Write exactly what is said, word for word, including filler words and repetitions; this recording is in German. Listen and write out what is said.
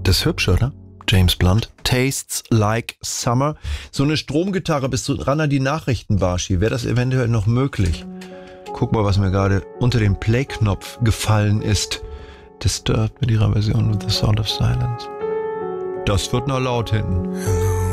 Das ist hübsch, oder? James Blunt. Tastes Like Summer. So eine Stromgitarre, bist du dran an die Nachrichten, Barschi? Wäre das eventuell noch möglich? Guck mal, was mir gerade unter dem Play-Knopf gefallen ist. Disturbed mit ihrer Version of The Sound of Silence. Das wird noch laut hinten.